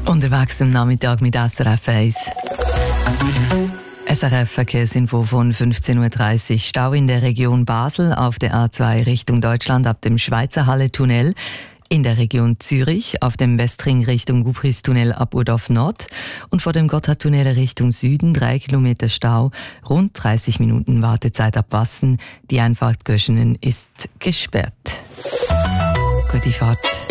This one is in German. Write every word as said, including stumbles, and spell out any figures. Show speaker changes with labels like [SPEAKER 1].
[SPEAKER 1] Unterwegs am Nachmittag mit S R F eins. S R F-Verkehrsinfo von fünfzehn Uhr dreißig. Stau in der Region Basel auf der A zwei Richtung Deutschland ab dem Schweizerhalle-Tunnel. In der Region Zürich auf dem Westring Richtung Gubris-Tunnel ab Urdorf Nord und vor dem Gotthardtunnel Richtung Süden drei Kilometer Stau, rund dreißig Minuten Wartezeit ab Wassen. Die Einfahrt Göschenen ist gesperrt. Gute Fahrt.